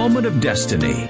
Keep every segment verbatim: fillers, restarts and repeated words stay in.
Moment of Destiny.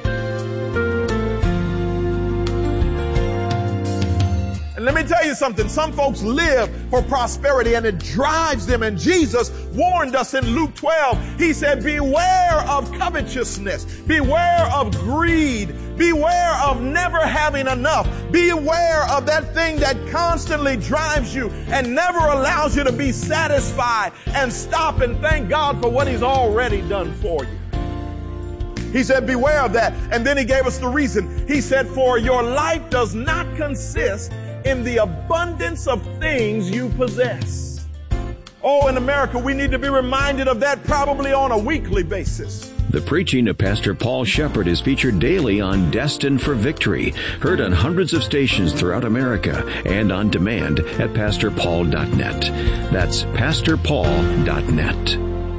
And let me tell you something. Some folks live for prosperity and it drives them. And Jesus warned us in Luke twelve. He said, beware of covetousness. Beware of greed. Beware of never having enough. Beware of that thing that constantly drives you and never allows you to be satisfied and stop and thank God for what He's already done for you. He said, beware of that. And then He gave us the reason. He said, for your life does not consist in the abundance of things you possess. Oh, in America, we need to be reminded of that probably on a weekly basis. The preaching of Pastor Paul Shepherd is featured daily on Destined for Victory, heard on hundreds of stations throughout America and on demand at pastor paul dot net. That's pastor paul dot net.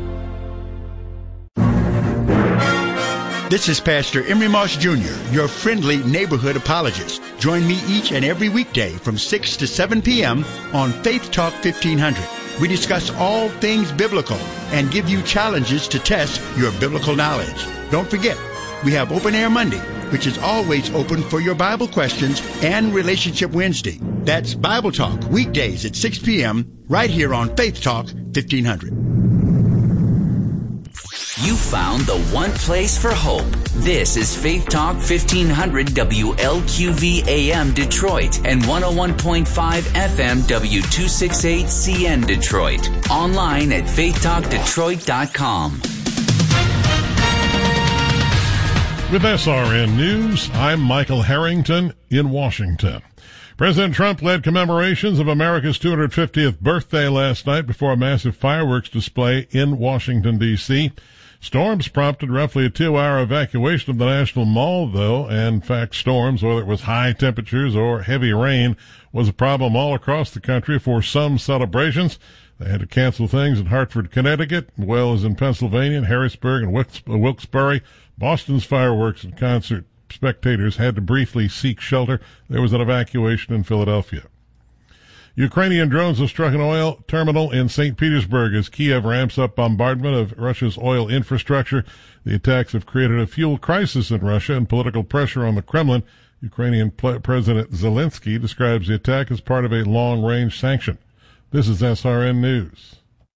This is Pastor Emery Moss Junior, your friendly neighborhood apologist. Join me each and every weekday from six to seven p.m. on Faith Talk fifteen hundred. We discuss all things biblical and give you challenges to test your biblical knowledge. Don't forget, we have Open Air Monday, which is always open for your Bible questions, and Relationship Wednesday. That's Bible Talk, weekdays at six p.m. right here on Faith Talk fifteen hundred. You found the one place for hope. This is Faith Talk fifteen hundred W L Q V A M Detroit and one oh one point five F M W two sixty-eight C N Detroit. Online at faith talk detroit dot com. With S R N News, I'm Michael Harrington in Washington. President Trump led commemorations of America's two hundred fiftieth birthday last night before a massive fireworks display in Washington, D C Storms prompted roughly a two-hour evacuation of the National Mall, though, and in fact, storms, whether it was high temperatures or heavy rain, was a problem all across the country for some celebrations. They had to cancel things in Hartford, Connecticut, as well as in Pennsylvania, and Harrisburg, and Wilkes- Wilkes-Barre. Boston's fireworks and concert spectators had to briefly seek shelter. There was an evacuation in Philadelphia. Ukrainian drones have struck an oil terminal in Saint Petersburg as Kiev ramps up bombardment of Russia's oil infrastructure. The attacks have created a fuel crisis in Russia and political pressure on the Kremlin. Ukrainian President Zelensky describes the attack as part of a long-range sanction. This is S R N News.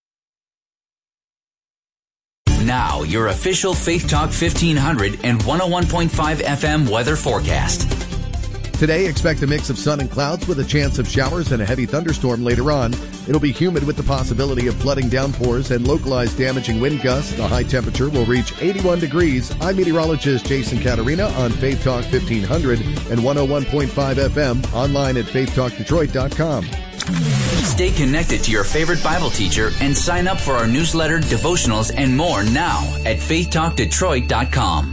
Now, your official Faith Talk fifteen hundred and one oh one point five F M weather forecast. Today, expect a mix of sun and clouds with a chance of showers and a heavy thunderstorm later on. It'll be humid with the possibility of flooding downpours and localized damaging wind gusts. The high temperature will reach eighty-one degrees. I'm meteorologist Jason Caterina on Faith Talk fifteen hundred and one oh one point five F M, online at faith talk detroit dot com. Stay connected to your favorite Bible teacher and sign up for our newsletter, devotionals, and more now at faith talk detroit dot com.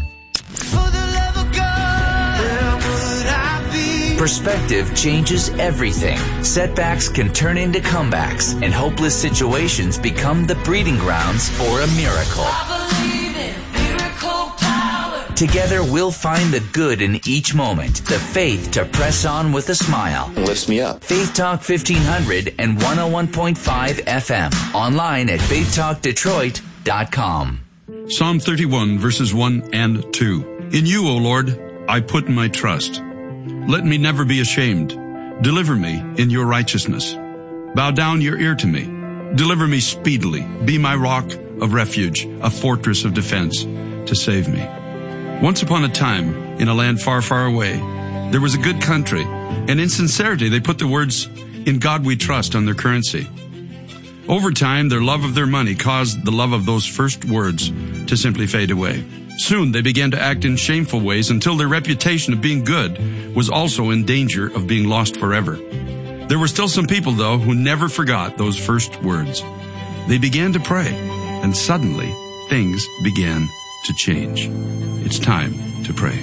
Perspective changes everything. Setbacks can turn into comebacks, and hopeless situations become the breeding grounds for a miracle. I believe in miracle power. Together, we'll find the good in each moment, the faith to press on with a smile. Lifts me up. Faith Talk fifteen hundred and one oh one point five F M. Online at faith talk detroit dot com. Psalm thirty-one, verses one and two. In you, O Lord, I put my trust. Let me never be ashamed. Deliver me in your righteousness. Bow down your ear to me. Deliver me speedily. Be my rock of refuge, a fortress of defense to save me. Once upon a time, in a land far, far away, there was a good country, and in sincerity they put the words, "In God we trust," on their currency. Over time, their love of their money caused the love of those first words to simply fade away. Soon they began to act in shameful ways until their reputation of being good was also in danger of being lost forever. There were still some people, though, who never forgot those first words. They began to pray, and suddenly things began to change. It's time to pray.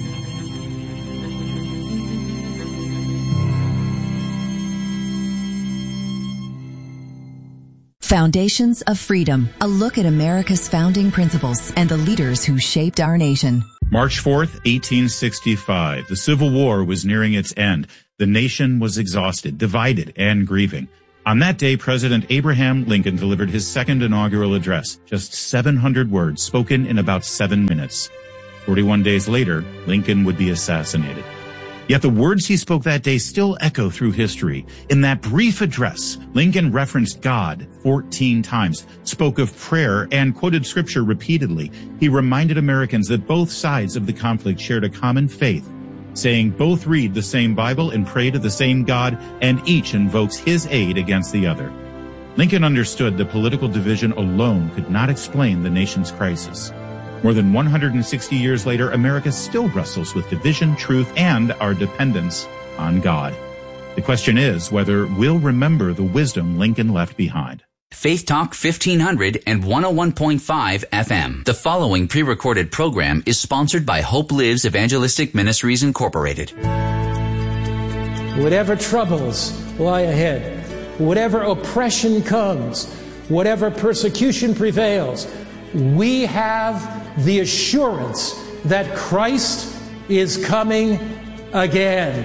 Foundations of Freedom, a look at America's founding principles and the leaders who shaped our nation. March fourth, eighteen sixty-five. The Civil War was nearing its end. The nation was exhausted, divided, and grieving. On that day, President Abraham Lincoln delivered his second inaugural address, just seven hundred words spoken in about seven minutes. Forty-one days later, Lincoln would be assassinated. Yet the words he spoke that day still echo through history. In that brief address, Lincoln referenced God fourteen times, spoke of prayer, and quoted scripture repeatedly. He reminded Americans that both sides of the conflict shared a common faith, saying both read the same Bible and pray to the same God, and each invokes his aid against the other. Lincoln understood that political division alone could not explain the nation's crisis. More than one hundred sixty years later, America still wrestles with division, truth, and our dependence on God. The question is whether we'll remember the wisdom Lincoln left behind. Faith Talk fifteen hundred and one oh one point five F M. The following pre-recorded program is sponsored by Hope Lives Evangelistic Ministries Incorporated. Whatever troubles lie ahead, whatever oppression comes, whatever persecution prevails, we have the assurance that Christ is coming again.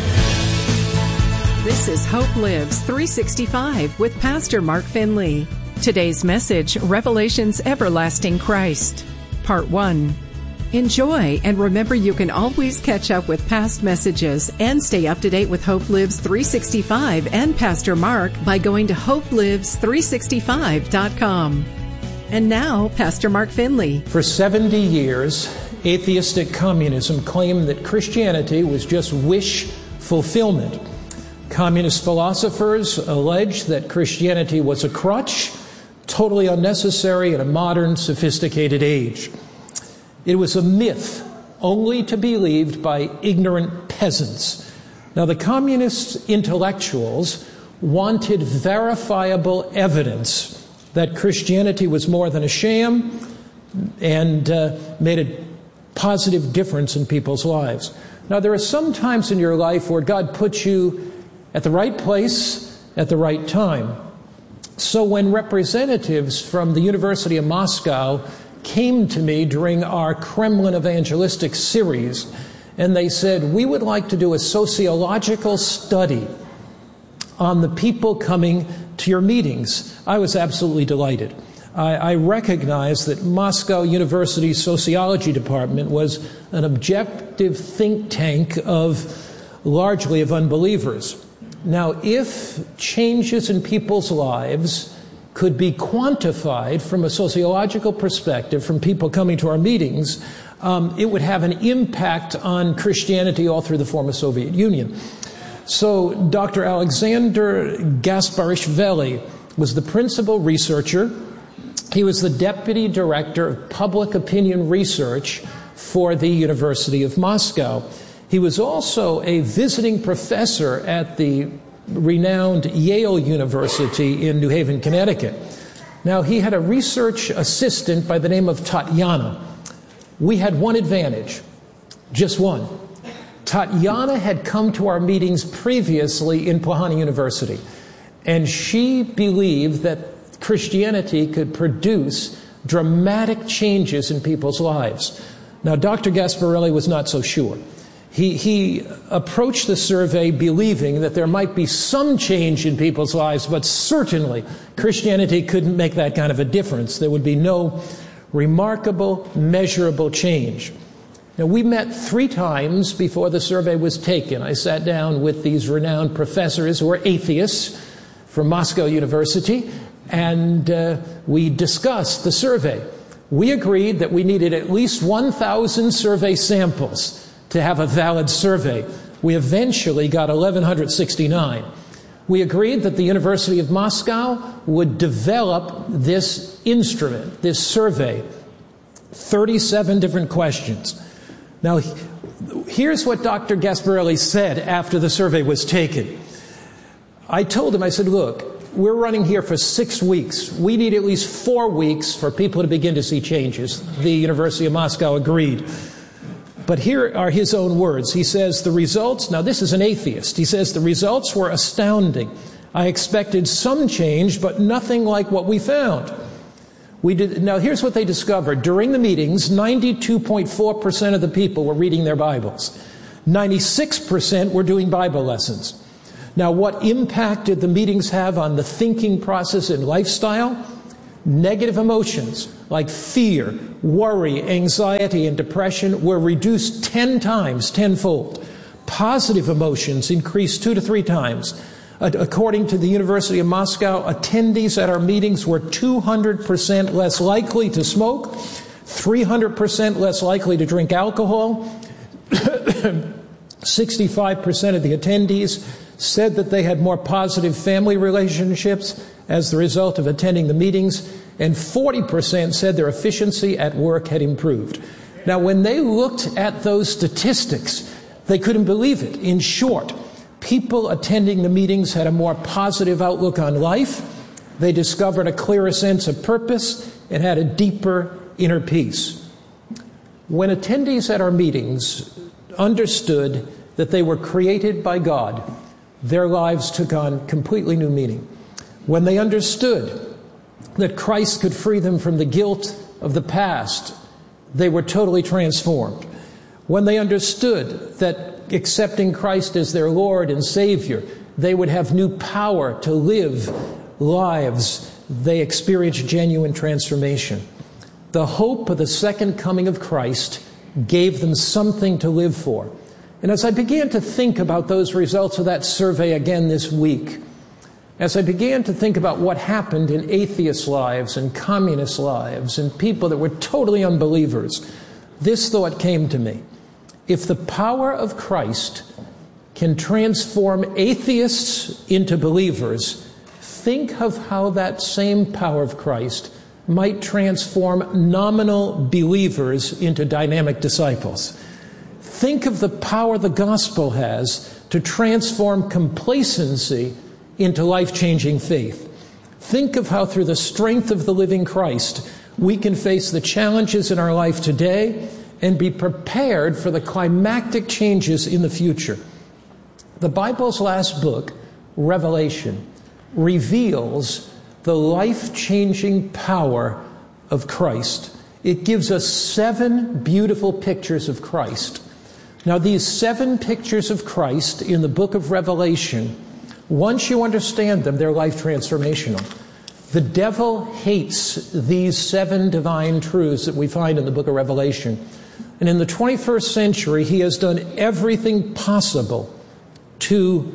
This is Hope Lives three sixty-five with Pastor Mark Finley. Today's message, Revelation's Everlasting Christ. Part one. Enjoy, and remember you can always catch up with past messages and stay up to date with Hope Lives three sixty-five and Pastor Mark by going to hope lives three sixty-five dot com. And now, Pastor Mark Finley. For seventy years, atheistic communism claimed that Christianity was just wish fulfillment. Communist philosophers alleged that Christianity was a crutch, totally unnecessary in a modern, sophisticated age. It was a myth only to be believed by ignorant peasants. Now, the communist intellectuals wanted verifiable evidence that Christianity was more than a sham and uh, made a positive difference in people's lives. Now, there are some times in your life where God puts you at the right place at the right time. So when representatives from the University of Moscow came to me during our Kremlin evangelistic series, and they said, we would like to do a sociological study on the people coming to your meetings, I was absolutely delighted. I, I recognized that Moscow University's sociology department was an objective think tank of largely of unbelievers. Now, if changes in people's lives could be quantified from a sociological perspective from people coming to our meetings, um, it would have an impact on Christianity all through the former Soviet Union. So Doctor Alexander Gasparishvili was the principal researcher. He was the deputy director of public opinion research for the University of Moscow. He was also a visiting professor at the renowned Yale University in New Haven, Connecticut. Now, he had a research assistant by the name of Tatiana. We had one advantage, just one. Tatiana had come to our meetings previously in Pohana University, and she believed that Christianity could produce dramatic changes in people's lives. Now, Doctor Gasparelli was not so sure. He, he approached the survey believing that there might be some change in people's lives, but certainly Christianity couldn't make that kind of a difference. There would be no remarkable, measurable change. Now, we met three times before the survey was taken. I sat down with these renowned professors who are atheists from Moscow University, and uh, we discussed the survey. We agreed that we needed at least one thousand survey samples to have a valid survey. We eventually got eleven sixty-nine. We agreed that the University of Moscow would develop this instrument, this survey, thirty-seven different questions. Now, here's what Doctor Gasparelli said after the survey was taken. I told him, I said, look, we're running here for six weeks. We need at least four weeks for people to begin to see changes. The University of Moscow agreed. But here are his own words. He says, the results, now this is an atheist, he says, the results were astounding. I expected some change, but nothing like what we found. We did, now here's what they discovered. During the meetings, ninety-two point four percent of the people were reading their Bibles. ninety-six percent were doing Bible lessons. Now, what impact did the meetings have on the thinking process and lifestyle? Negative emotions like fear, worry, anxiety, and depression were reduced ten times, tenfold. Positive emotions increased two to three times. According to the University of Moscow, attendees at our meetings were two hundred percent less likely to smoke, three hundred percent less likely to drink alcohol. sixty-five percent of the attendees said that they had more positive family relationships as the result of attending the meetings, and forty percent said their efficiency at work had improved. Now, when they looked at those statistics, they couldn't believe it. In short, people attending the meetings had a more positive outlook on life. They discovered a clearer sense of purpose and had a deeper inner peace. When attendees at our meetings understood that they were created by God, their lives took on completely new meaning. When they understood that Christ could free them from the guilt of the past, they were totally transformed. When they understood that accepting Christ as their Lord and Savior, they would have new power to live lives, they experienced genuine transformation. The hope of the second coming of Christ gave them something to live for. And as I began to think about those results of that survey again this week, as I began to think about what happened in atheist lives and communist lives and people that were totally unbelievers, this thought came to me. If the power of Christ can transform atheists into believers, think of how that same power of Christ might transform nominal believers into dynamic disciples. Think of the power the gospel has to transform complacency into life-changing faith. Think of how through the strength of the living Christ, we can face the challenges in our life today and be prepared for the climactic changes in the future. The Bible's last book, Revelation, reveals the life-changing power of Christ. It gives us seven beautiful pictures of Christ. Now, these seven pictures of Christ in the book of Revelation, once you understand them, they're life transformational. The devil hates these seven divine truths that we find in the book of Revelation. And in the twenty-first century, he has done everything possible to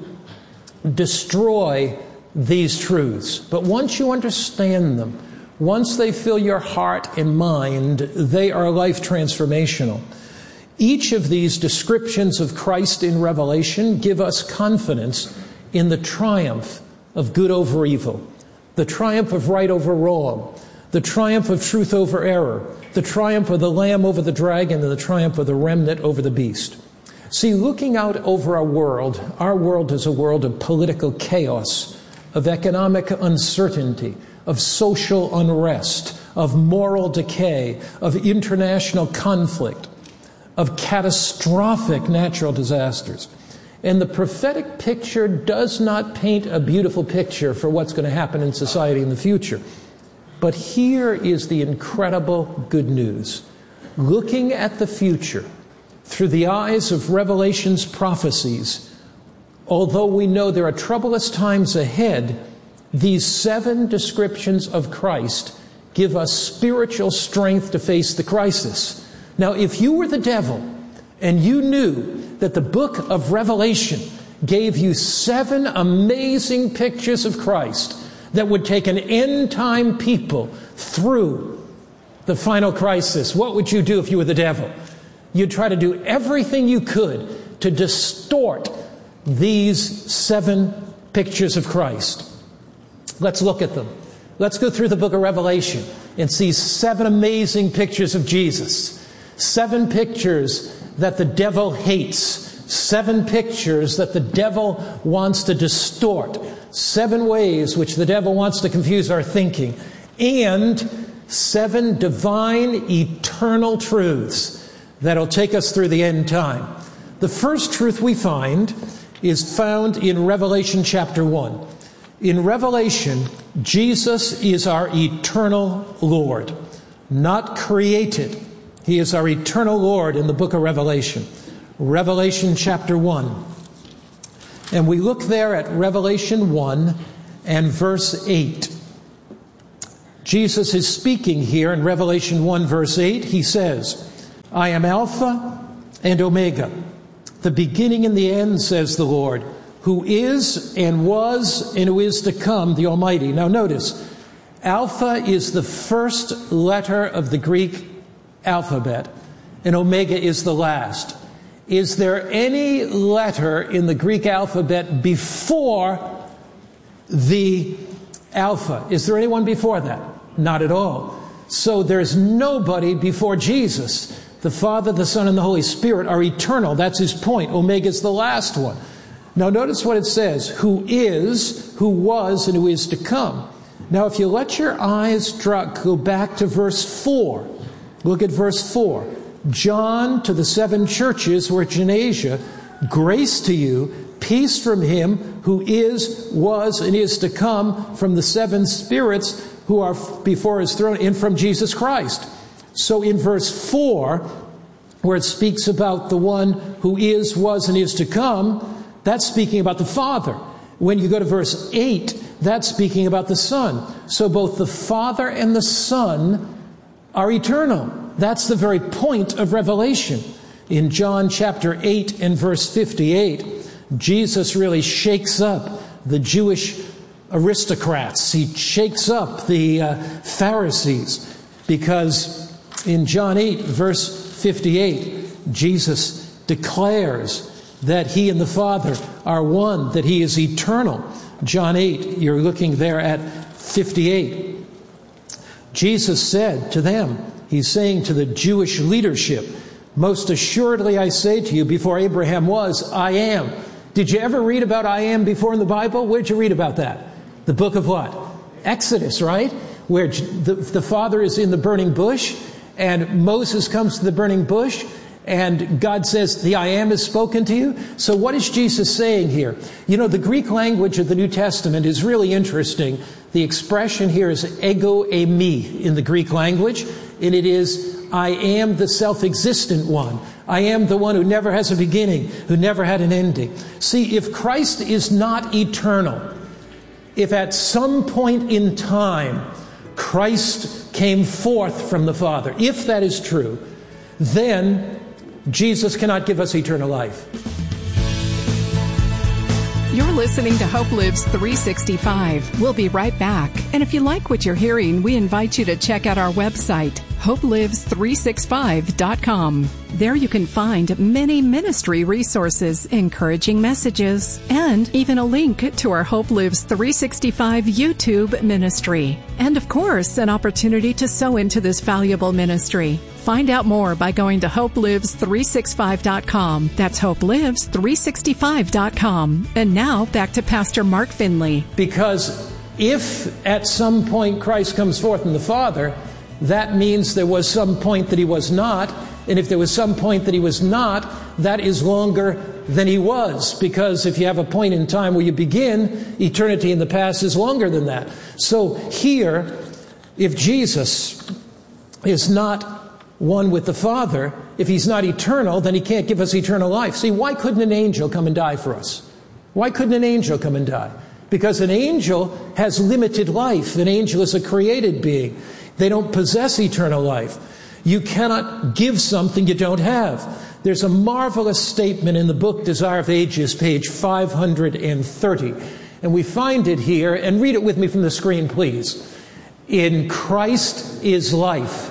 destroy these truths. But once you understand them, once they fill your heart and mind, they are life transformational. Each of these descriptions of Christ in Revelation give us confidence in the triumph of good over evil, the triumph of right over wrong, the triumph of truth over error, the triumph of the Lamb over the dragon, and the triumph of the remnant over the beast. See, looking out over our world, our world is a world of political chaos, of economic uncertainty, of social unrest, of moral decay, of international conflict, of catastrophic natural disasters. And the prophetic picture does not paint a beautiful picture for what's going to happen in society in the future. But here is the incredible good news. Looking at the future through the eyes of Revelation's prophecies, although we know there are troublous times ahead, these seven descriptions of Christ give us spiritual strength to face the crisis. Now, if you were the devil and you knew that the book of Revelation gave you seven amazing pictures of Christ that would take an end-time people through the final crisis, what would you do if you were the devil? You'd try to do everything you could to distort these seven pictures of Christ. Let's look at them. Let's go through the book of Revelation and see seven amazing pictures of Jesus. Seven pictures that the devil hates. Seven pictures that the devil wants to distort. Seven ways which the devil wants to confuse our thinking. And seven divine, eternal truths that'll take us through the end time. The first truth we find is found in Revelation chapter one. In Revelation, Jesus is our eternal Lord, not created. He is our eternal Lord in the book of Revelation. Revelation chapter one. And we look there at Revelation one and verse eight. Jesus is speaking here in Revelation one verse eight. He says, I am Alpha and Omega, the beginning and the end, says the Lord, who is and was and who is to come, the Almighty. Now notice, Alpha is the first letter of the Greek alphabet, and Omega is the last. Is there any letter in the Greek alphabet before the Alpha? Is there anyone before that? Not at all. So there's nobody before Jesus. The Father, the Son, and the Holy Spirit are eternal. That's his point. Omega is the last one. Now notice what it says. Who is, who was, and who is to come. Now if you let your eyes drop, go back to verse four. Look at verse four. John to the seven churches which in Asia, grace to you, peace from him who is, was, and is to come, from the seven spirits who are before his throne, and from Jesus Christ. So in verse four, where it speaks about the one who is, was, and is to come, that's speaking about the Father. When you go to verse eight, that's speaking about the Son. So both the Father and the Son are eternal. That's the very point of Revelation. In John chapter eight and verse fifty-eight, Jesus really shakes up the Jewish aristocrats. He shakes up the uh, Pharisees, because in John eight verse fifty-eight, Jesus declares that he and the Father are one, that he is eternal. John eight, you're looking there at fifty-eight. Jesus said to them, he's saying to the Jewish leadership, most assuredly I say to you, before Abraham was, I am. Did you ever read about I am before in the Bible? Where'd you read about that? The book of what? Exodus, right? Where the, the Father is in the burning bush, and Moses comes to the burning bush, and God says, the I am is spoken to you. So what is Jesus saying here? You know, the Greek language of the New Testament is really interesting. The expression here is ego eimi in the Greek language, and it is, I am the self-existent one. I am the one who never has a beginning, who never had an ending. See, if Christ is not eternal, if at some point in time Christ came forth from the Father, if that is true, then Jesus cannot give us eternal life. You're listening to Hope Lives three sixty-five. We'll be right back. And if you like what you're hearing, we invite you to check out our website, hope lives three sixty-five dot com. There you can find many ministry resources, encouraging messages, and even a link to our Hope Lives three sixty-five YouTube ministry. And of course, an opportunity to sow into this valuable ministry. Find out more by going to hope lives three sixty-five dot com. That's hope lives three sixty-five dot com. And now back to Pastor Mark Finley. Because if at some point Christ comes forth from the Father, that means there was some point that he was not. And if there was some point that he was not, that is longer than he was. Because if you have a point in time where you begin, eternity in the past is longer than that. So here, if Jesus is not one with the Father, if he's not eternal, then he can't give us eternal life. See, why couldn't an angel come and die for us? Why couldn't an angel come and die? Because an angel has limited life. An angel is a created being. They don't possess eternal life. You cannot give something you don't have. There's a marvelous statement in the book Desire of Ages, page five hundred thirty. And we find it here, and read it with me from the screen, please. In Christ is life,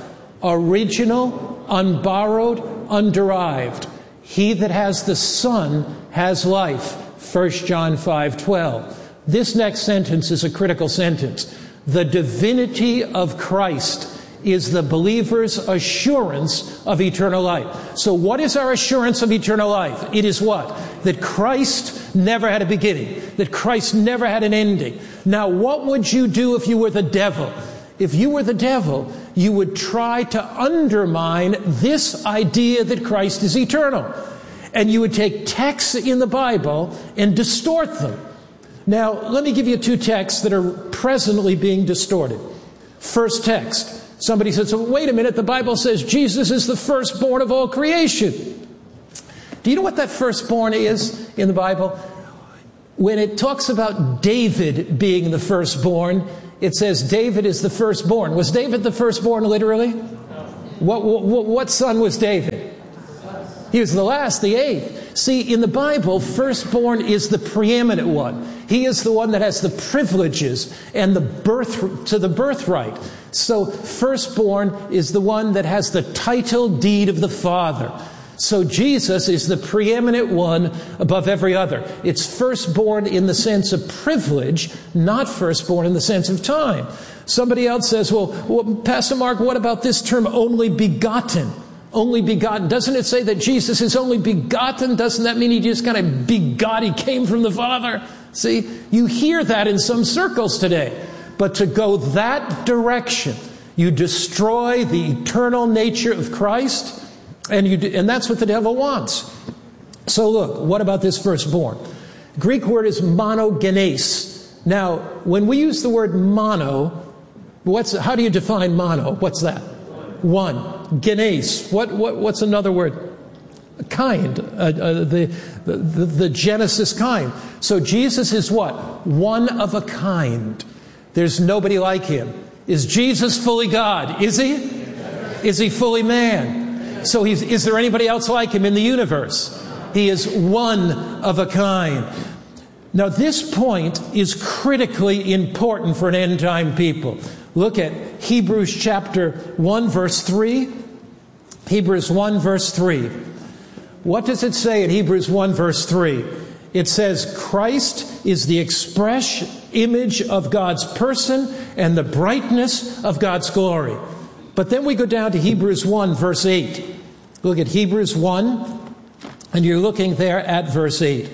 original, unborrowed, underived. He that has the Son has life. First John five twelve. This next sentence is a critical sentence. The divinity of Christ is the believer's assurance of eternal life. So what is our assurance of eternal life? It is what? That Christ never had a beginning. That Christ never had an ending. Now, what would you do if you were the devil? If you were the devil, you would try to undermine this idea that Christ is eternal. And you would take texts in the Bible and distort them. Now, let me give you two texts that are presently being distorted. First text. Somebody says, so wait a minute, the Bible says Jesus is the firstborn of all creation. Do you know what that firstborn is in the Bible? When it talks about David being the firstborn, it says David is the firstborn. Was David the firstborn literally? What, what, what son was David? He was the last, the eighth. See, in the Bible, firstborn is the preeminent one. He is the one that has the privileges and the birth to the birthright. So firstborn is the one that has the title deed of the Father. So Jesus is the preeminent one above every other. It's firstborn in the sense of privilege, not firstborn in the sense of time. Somebody else says, well, well, Pastor Mark, what about this term only begotten? Only begotten. Doesn't it say that Jesus is only begotten? Doesn't that mean he just kind of begot, he came from the Father? See, you hear that in some circles today. But to go that direction, you destroy the eternal nature of Christ, and you do, and that's what the devil wants. So look, what about this firstborn? Greek word is monogenes. Now, when we use the word mono, what's how do you define mono? What's that? One. Genes. What, what, what's another word? Kind. Uh, uh, the, the, the, the Genesis kind. So Jesus is what? One of a kind. There's nobody like him. Is Jesus fully God? Is he? Is he fully man? So he's, is there anybody else like him in the universe? He is one of a kind. Now this point is critically important for an end time people. Look at Hebrews chapter one verse three. Hebrews one verse three. What does it say in Hebrews one verse three? It says, Christ is the express image of God's person and the brightness of God's glory. But then we go down to Hebrews one verse eight. Look at Hebrews one, and you're looking there at verse eight.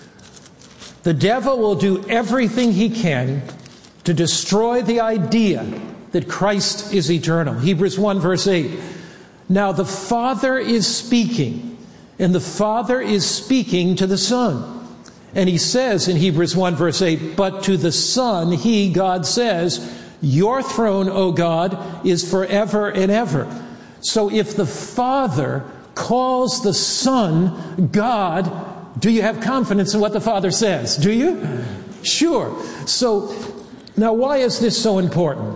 The devil will do everything he can to destroy the idea that Christ is eternal. Hebrews one verse eight. Now the Father is speaking, and the Father is speaking to the Son. And he says in Hebrews one verse eight, but to the Son, he, God, says, your throne, O God, is forever and ever. So if the Father calls the Son God, do you have confidence in what the Father says? Do you? Sure. So now why is this so important?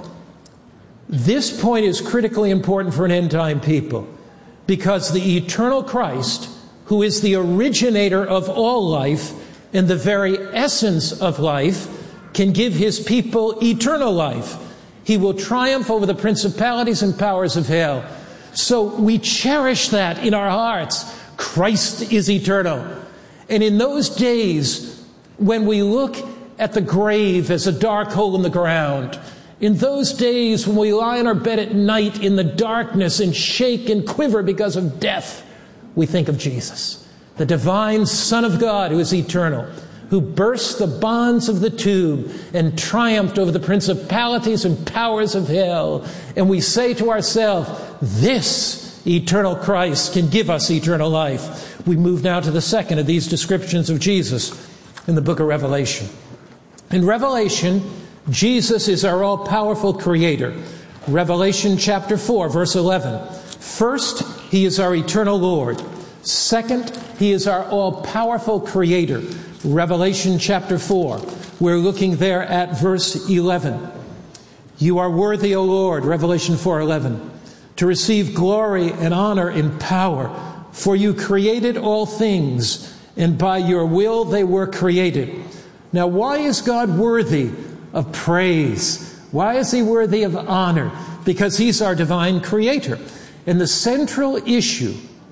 This point is critically important for an end time people, because the eternal Christ, who is the originator of all life and the very essence of life, can give his people eternal life. He will triumph over the principalities and powers of hell. So we cherish that in our hearts. Christ is eternal. And in those days, when we look at the grave as a dark hole in the ground, in those days when we lie in our bed at night in the darkness and shake and quiver because of death, we think of Jesus, the divine Son of God who is eternal, who burst the bonds of the tomb and triumphed over the principalities and powers of hell. And we say to ourselves, this eternal Christ can give us eternal life. We move now to the second of these descriptions of Jesus in the book of Revelation. In Revelation, Jesus is our all-powerful creator. Revelation chapter four, verse eleven. First, he is our eternal Lord. Second, he is our all-powerful creator. Revelation chapter four. We're looking there at verse eleven. You are worthy, O Lord, Revelation four eleven, to receive glory and honor and power, for you created all things, and by your will they were created. Now, why is God worthy of praise? Why is he worthy of honor? Because he's our divine creator. And the central issue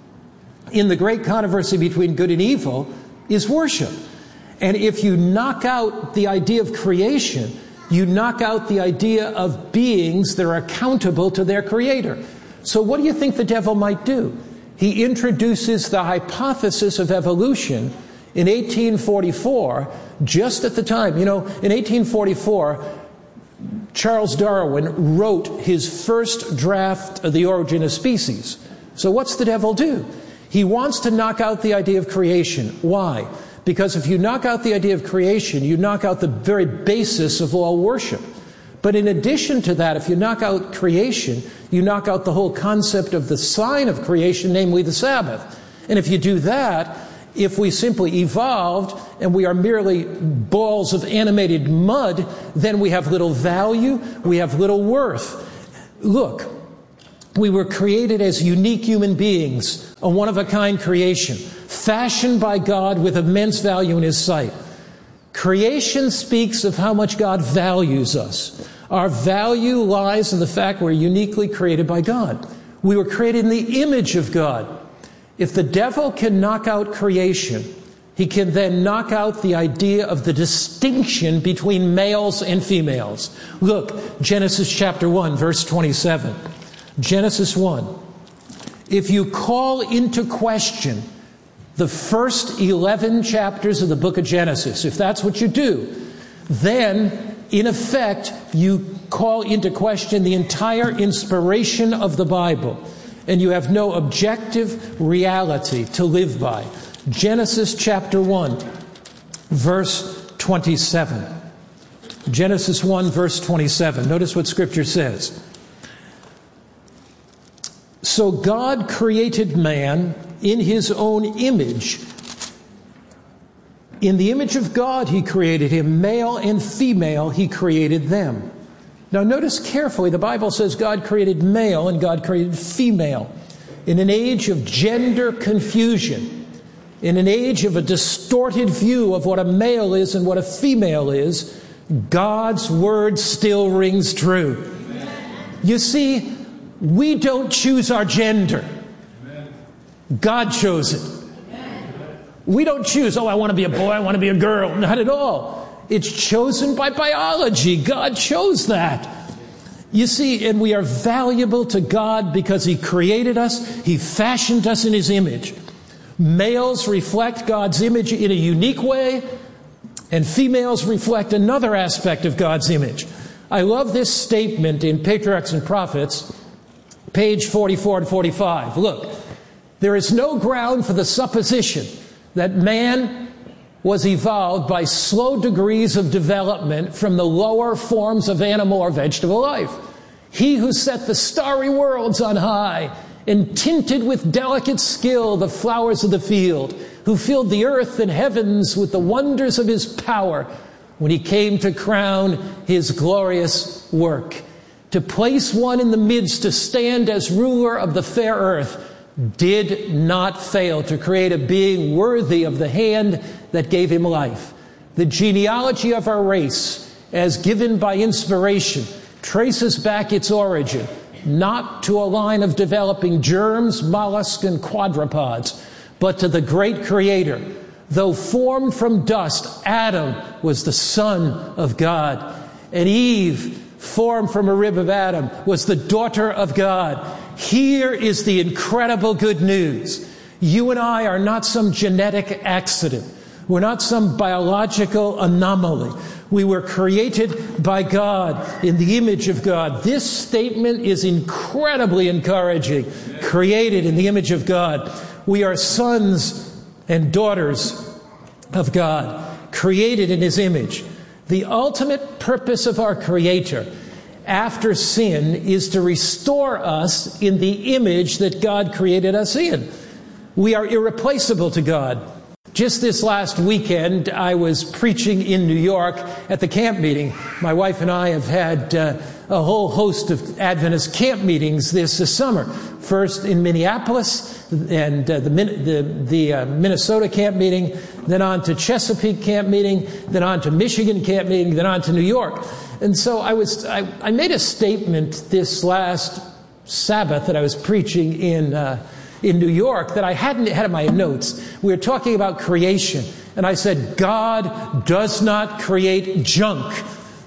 in the great controversy between good and evil is worship. And if you knock out the idea of creation, you knock out the idea of beings that are accountable to their creator. So what do you think the devil might do? He introduces the hypothesis of evolution in eighteen forty-four, just at the time. You know, in eighteen forty-four, Charles Darwin wrote his first draft of The Origin of Species. So what's the devil do? He wants to knock out the idea of creation. Why? Because if you knock out the idea of creation, you knock out the very basis of all worship. But in addition to that, if you knock out creation, you knock out the whole concept of the sign of creation, namely the Sabbath. And if you do that, If we simply evolved and we are merely balls of animated mud, then we have little value, we have little worth. Look, we were created as unique human beings, a one-of-a-kind creation, fashioned by God with immense value in His sight. Creation speaks of how much God values us. Our value lies in the fact we're uniquely created by God. We were created in the image of God. If the devil can knock out creation, he can then knock out the idea of the distinction between males and females. Look, Genesis chapter one, verse twenty-seven. Genesis one. If you call into question the first eleven chapters of the book of Genesis, if that's what you do, then, in effect, you call into question the entire inspiration of the Bible, and you have no objective reality to live by. Genesis chapter one, verse twenty-seven. Genesis one, verse twenty-seven. Notice what Scripture says. So God created man in His own image. In the image of God He created him, male and female He created them. Now notice carefully, the Bible says God created male and God created female. In an age of gender confusion, in an age of a distorted view of what a male is and what a female is, God's word still rings true. You see, we don't choose our gender. God chose it. We don't choose, oh, I want to be a boy, I want to be a girl. Not at all. It's chosen by biology. God chose that. You see, and we are valuable to God because He created us. He fashioned us in His image. Males reflect God's image in a unique way, and females reflect another aspect of God's image. I love this statement in Patriarchs and Prophets, page forty-four and forty-five. Look, there is no ground for the supposition that man was evolved by slow degrees of development from the lower forms of animal or vegetable life. He who set the starry worlds on high and tinted with delicate skill the flowers of the field, who filled the earth and heavens with the wonders of His power, when He came to crown His glorious work, to place one in the midst to stand as ruler of the fair earth, did not fail to create a being worthy of the hand that gave him life. The genealogy of our race, as given by inspiration, traces back its origin, not to a line of developing germs, mollusks, and quadrpods, but to the great Creator. Though formed from dust, Adam was the Son of God, and Eve, formed from a rib of Adam, was the daughter of God. Here is the incredible good news. You and I are not some genetic accident. We're not some biological anomaly. We were created by God in the image of God. This statement is incredibly encouraging. Created in the image of God. We are sons and daughters of God, created in His image. The ultimate purpose of our Creator after sin is to restore us in the image that God created us in. We are irreplaceable to God. Just this last weekend, I was preaching in New York at the camp meeting. My wife and I have had uh, a whole host of Adventist camp meetings this, this summer. First in Minneapolis, and uh, the, the, the uh, Minnesota camp meeting, then on to Chesapeake camp meeting, then on to Michigan camp meeting, then on to New York. And so I was, I, I made a statement this last Sabbath that I was preaching in, uh, in New York that I hadn't had in my notes. We were talking about creation, and I said, God does not create junk.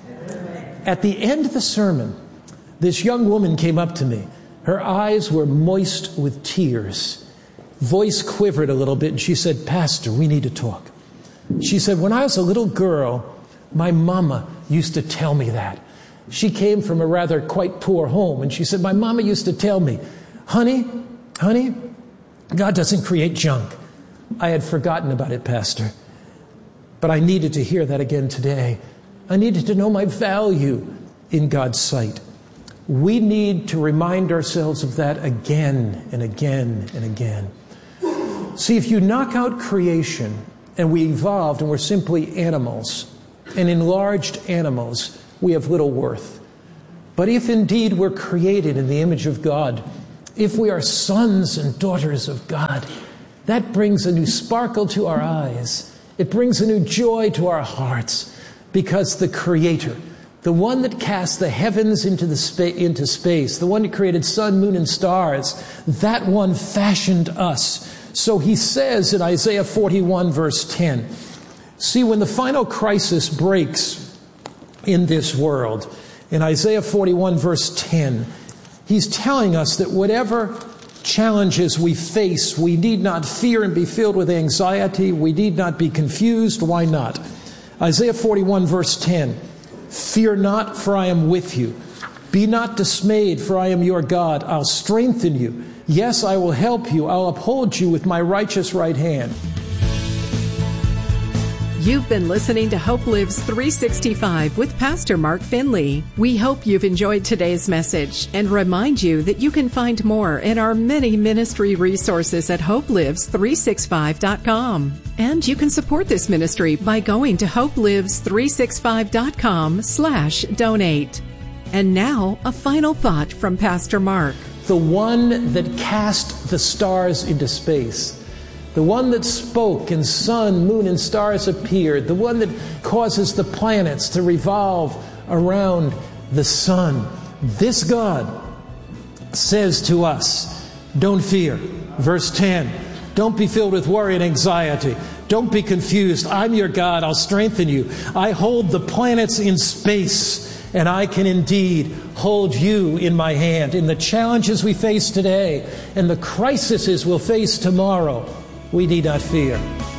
At the end of the sermon, this young woman came up to me. Her eyes were moist with tears. Voice quivered a little bit, and she said, Pastor, we need to talk. She said, when I was a little girl, my mama used to tell me that. She came from a rather quite poor home, and she said, my mama used to tell me, honey, honey, God doesn't create junk. I had forgotten about it, Pastor, but I needed to hear that again today. I needed to know my value in God's sight. We need to remind ourselves of that again and again and again. See, if you knock out creation and we evolved and we're simply animals, and enlarged animals, we have little worth. But if indeed we're created in the image of God, if we are sons and daughters of God, that brings a new sparkle to our eyes. It brings a new joy to our hearts, because the Creator, the one that cast the heavens into, the spa- into space, the one that created sun, moon, and stars, that one fashioned us. So he says in Isaiah forty-one, verse ten, see, when the final crisis breaks in this world, in Isaiah forty-one, verse ten, he's telling us that whatever challenges we face, we need not fear and be filled with anxiety. We need not be confused. Why not? Isaiah forty-one, verse ten, fear not, for I am with you. Be not dismayed, for I am your God. I'll strengthen you. Yes, I will help you. I'll uphold you with my righteous right hand. You've been listening to Hope Lives three sixty-five with Pastor Mark Finley. We hope you've enjoyed today's message and remind you that you can find more in our many ministry resources at hope lives three sixty-five dot com. And you can support this ministry by going to hope lives three sixty-five dot com slash donate. And now, a final thought from Pastor Mark. The one that cast the stars into space, the one that spoke and sun, moon, and stars appeared, the one that causes the planets to revolve around the sun. This God says to us, don't fear. Verse ten, don't be filled with worry and anxiety. Don't be confused. I'm your God. I'll strengthen you. I hold the planets in space, and I can indeed hold you in my hand. In the challenges we face today and the crises we'll face tomorrow, we need not fear.